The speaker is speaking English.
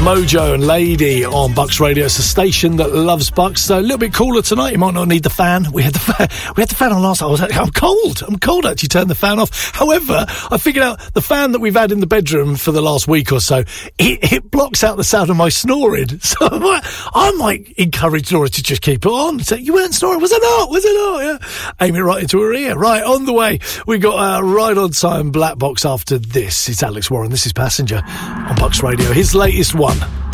Mojo and Lady on Bucks Radio. It's a station that loves Bucks. So a little bit cooler tonight. You might not need the fan. We had the fan on last night. I'm cold. Actually, turned the fan off. However, I figured out the fan that we've had in the bedroom for the last week or so, it blocks out the sound of my snoring. So I might encourage Laura to just keep it on. So you weren't snoring, was it not? Yeah. Aim it right into her ear. Right, on the way. We got Right on Time Black Box after this. It's Alex Warren. This is Passenger on Bucks Radio. His latest one.